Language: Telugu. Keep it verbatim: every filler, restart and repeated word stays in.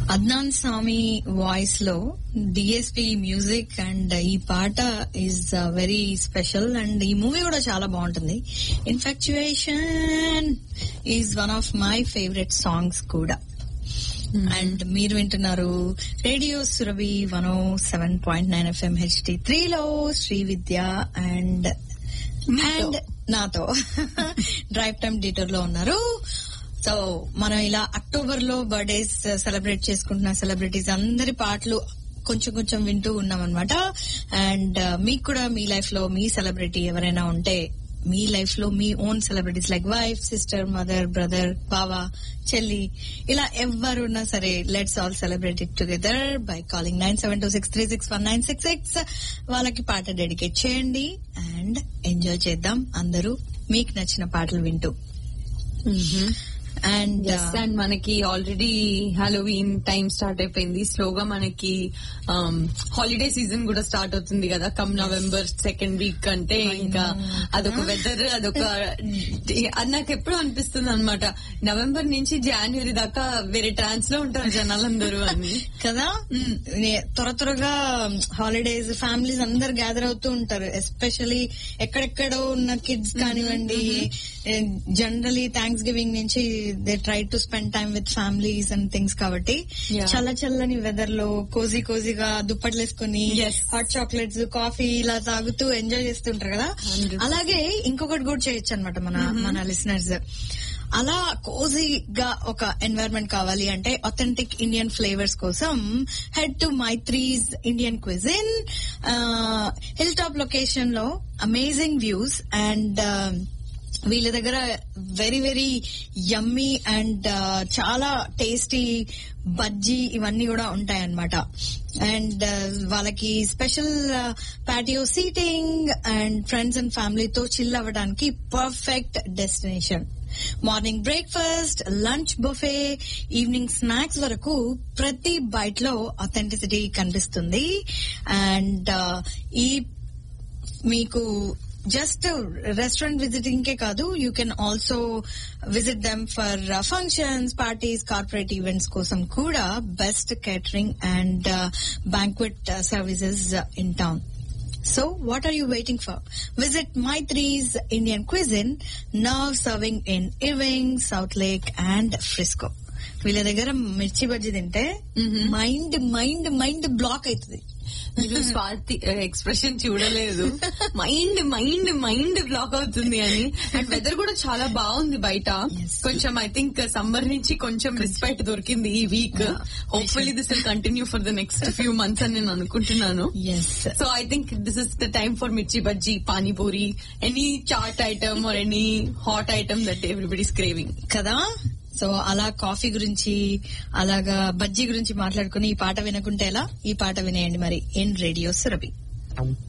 అద్నాన్ సామి వాయిస్ లో డిఎస్పి మ్యూజిక్ అండ్ ఈ పాట ఈజ్ వెరీ స్పెషల్ అండ్ ఈ మూవీ కూడా చాలా బాగుంటుంది. Infatuation is one of my favourite songs కూడా. అండ్ మీరు వింటున్నారు రేడియో సురభి వన్ ఓ seven point nine FM HD త్రీలో శ్రీ విద్య అండ్ అండ్ నాతో డ్రైవ్ టైమ్ డీటర్ లో ఉన్నారు. సో మనం ఇలా అక్టోబర్ లో బర్త్డేస్ సెలబ్రేట్ చేసుకుంటున్న సెలబ్రిటీస్ అందరి పాటలు కొంచెం కొంచెం వింటూ ఉన్నాం అనమాట. అండ్ మీకు కూడా మీ లైఫ్ లో మీ సెలబ్రిటీ ఎవరైనా ఉంటే, మీ లైఫ్ లో మీ own celebrities like wife, sister, mother, brother, బావ, చెల్లి, ఇలా ఎవరున్నా సరే, let's all celebrate it together by calling nine seven two six three six one nine six six. వాళ్ళకి పాట డెడికేట్ చేయండి అండ్ ఎంజాయ్ చేద్దాం అందరూ మీకు నచ్చిన పాటలు వింటూ. అండ్ అండ్ మనకి ఆల్రెడీ హాలోవీన్ టైం స్టార్ట్ అయిపోయింది. స్లోగా మనకి హాలిడే సీజన్ కూడా స్టార్ట్ అవుతుంది కదా. కమ్ నవంబర్ సెకండ్ వీక్ అంటే ఇంకా అదొక వెదర్, అదొక అది నాకు ఎప్పుడు అనిపిస్తుంది అనమాట. నవంబర్ నుంచి జనవరి దాకా వేరే ట్రాన్స్ లో ఉంటారు జనాలందరూ అని కదా. త్వర త్వరగా హాలిడేస్, ఫ్యామిలీస్ అందరు గ్యాదర్ అవుతూ ఉంటారు. ఎస్పెషలీ ఎక్కడెక్కడో ఉన్న కిడ్స్ కానివ్వండి, జనరలీ థ్యాంక్స్ గివింగ్ నుంచి they try to spend time with families and things. కాబట్టి చల్ల చల్లని వెదర్ లో కోజీ కోజీగా దుప్పట్లు వేసుకుని హాట్ చాక్లెట్స్, కాఫీ ఇలా తాగుతూ ఎంజాయ్ చేస్తుంటారు కదా. అలాగే ఇంకొకటి కూడా చేయొచ్చు అనమాట మన మన లిసనర్స్. అలా కోజీగా ఒక ఎన్వైరన్మెంట్ కావాలి అంటే అథెంటిక్ ఇండియన్ ఫ్లేవర్స్ కోసం head to Maitri's Indian cuisine. Hill top location లో అమేజింగ్ వ్యూస్ అండ్ వీళ్ళ దగ్గర వెరీ వెరీ యమ్మీ అండ్ చాలా టేస్టీ బజ్జీ ఇవన్నీ కూడా ఉంటాయన్నమాట. అండ్ వాళ్ళకి special patio seating and friends and ఫ్యామిలీతో చిల్ అవ్వడానికి perfect destination. Morning breakfast, lunch buffet, evening snacks వరకు ప్రతి బైట్ లో అథెంటిసిటీ కనిపిస్తుంది. అండ్ ఈ మీకు జస్ట్ రెస్టారెంట్ విజిటింగ్ కే కాదు, you can also visit them for functions, parties, corporate events కోసం కూడా best catering and banquet services in town. So what are you waiting for? Visit Maitri's Indian Cuisine, now serving in Irving, South Lake and Frisco. వీళ్ళ దగ్గర మిర్చి బజ్జీ తింటే మైండ్ మైండ్ మైండ్ బ్లాక్ అవుతుంది. మీరు స్వాతి ఎక్స్ప్రెషన్ చూడలేదు, మైండ్ మైండ్ మైండ్ బ్లాక్ అవుతుంది అని. అండ్ వెదర్ కూడా చాలా బాగుంది బయట. కొంచెం ఐ థింక్ సమ్మర్ నుంచి కొంచెం రెస్పెక్ట్ దొరికింది ఈ week. Hopefully this will continue for the next few months అని నేను అనుకుంటున్నాను. So I think this is the time for మిర్చి bajji, panipuri, any chat item or any hot item that everybody's craving కదా. సో అలా కాఫీ గురించి, అలాగా బజ్జీ గురించి మాట్లాడుకుని ఈ పాట వినకుంటే ఎలా? ఈ పాట వినేయండి మరి ఇన్ రేడియో సురభి.